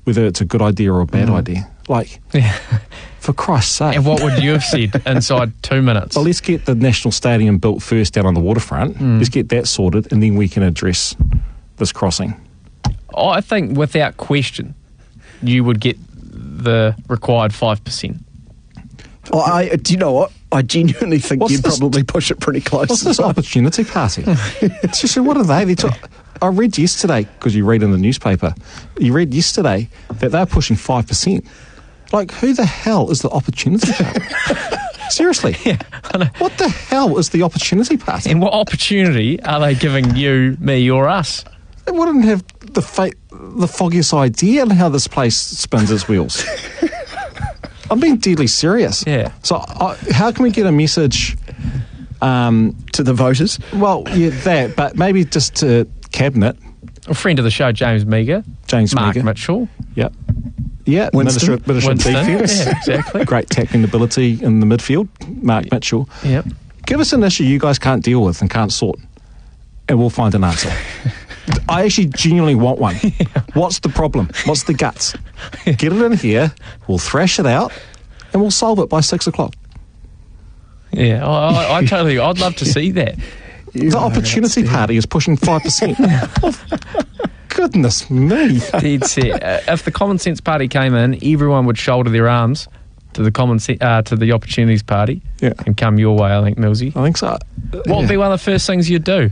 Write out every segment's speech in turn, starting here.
whether it's a good idea or a bad idea. Like, for Christ's sake. And what would you have said inside 2 minutes? Well, let's get the National Stadium built first down on the waterfront. Let's get that sorted, and then we can address this crossing. I think without question, you would get the required 5%. Do you know what? I genuinely think you'd probably push it pretty close. What's this opportunity party? Seriously, what are they? I read yesterday, because you read in the newspaper, you read yesterday that they're pushing 5%. Like, who the hell is the opportunity party? Seriously. Yeah, I know. What the hell is the opportunity party? And what opportunity are they giving you, me, or us? They wouldn't have the foggiest idea on how this place spins its wheels. I'm being deadly serious. Yeah. So how can we get a message to the voters? Well, yeah, that, but maybe just to Cabinet. A friend of the show, James Meagher. Mark Mitchell. Yep. Yeah, Winston. Minister of Defence. Yeah, exactly. Great tackling ability in the midfield, Mark Mitchell. Yep. Give us an issue you guys can't deal with and can't sort, and we'll find an answer. I actually genuinely want one. Yeah. What's the problem? What's the guts? Get it in here, we'll thrash it out, and we'll solve it by 6 o'clock. Yeah, I totally, I'd love to see that. The opportunity party is pushing 5%. Goodness me. If the Common Sense Party came in, everyone would shoulder their arms to the to the Opportunities Party and come your way, I think, Millsy. I think so. What would be one of the first things you'd do?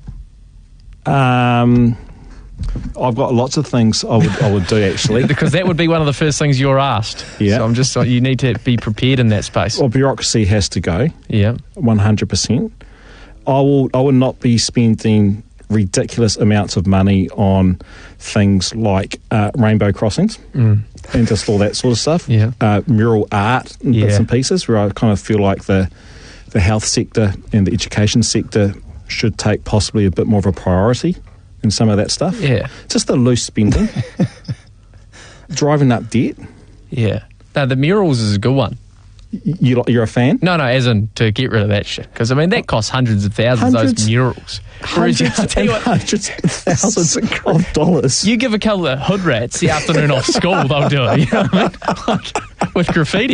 I've got lots of things I would do, actually. Because that would be one of the first things you're asked. Yeah. So I'm just you need to be prepared in that space. Well, bureaucracy has to go. Yeah. 100%. I will not be spending ridiculous amounts of money on things like rainbow crossings and just all that sort of stuff. Yeah. Mural art and bits and pieces, where I kind of feel like the health sector and the education sector should take possibly a bit more of a priority in some of that stuff. Yeah. Just the loose spending. Driving up debt. Yeah. No, the murals is a good one. You're a fan? No, as in to get rid of that shit. Because, I mean, that costs hundreds of thousands, those murals. Hundreds of thousands of dollars. You give a couple of hood rats the afternoon off school, they'll do it. You know what I mean? Like, with graffiti.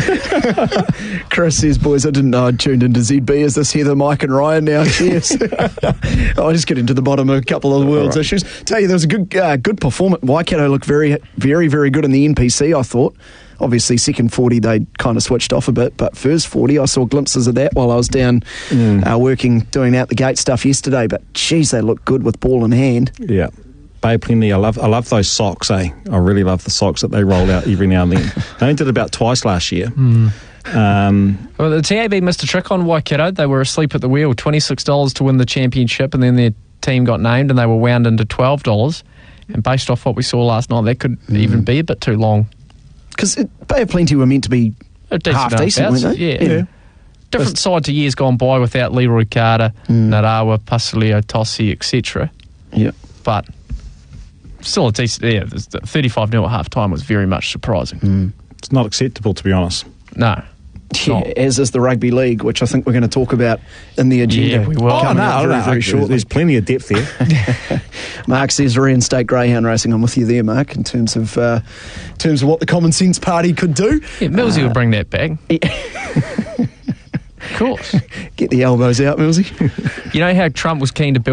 Chris says, boys, I didn't know I'd tuned into ZB. Is this Heather, Mike and Ryan now? Cheers. I'll just get into the bottom of a couple of the world's issues. Tell you, there was a good performance. Waikato looked very, very, very good in the NPC, I thought. Obviously, second 40, they kind of switched off a bit, but first 40, I saw glimpses of that while I was down doing out the gate stuff yesterday. But, geez, they look good with ball in hand. Yeah. Bay Plenty, I love those socks, eh? I really love the socks that they roll out every now and then. They only did it about twice last year. Well, the TAB missed a trick on Waikato. They were asleep at the wheel, $26 to win the championship, and then their team got named and they were wound into $12. And based off what we saw last night, that could even be a bit too long. Because Bay of Plenty were meant to be half decent, weren't they? Yeah. Different side to years gone by without Leroy Carter, Narawa, Pasilio, Tossi, etc. Yeah. But still a decent, 35-0 at half-time was very much surprising. It's not acceptable, to be honest. No. Yeah, as is the rugby league, which I think we're going to talk about in the agenda. Yeah, we will. Very shortly. There's plenty of depth there. Mark says Reinstate Greyhound Racing. I'm with you there, Mark, in terms of what the Common Sense Party could do. Yeah, Millsy will bring that back. Of course. Get the elbows out, Millsy. You know how Trump was keen to build